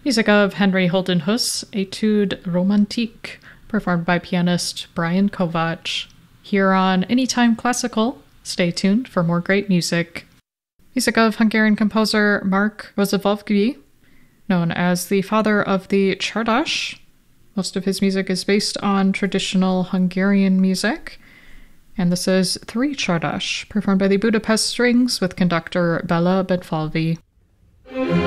Music of Henry Holden Huss, Etude Romantique, performed by pianist Brian Kovac. Here on Anytime Classical, stay tuned for more great music. Music of Hungarian composer Mark Rozsavovsky, known as the father of the Csardas. Most of his music is based on traditional Hungarian music. And this is Three Csardas, performed by the Budapest Strings with conductor Bela Bedfalvi.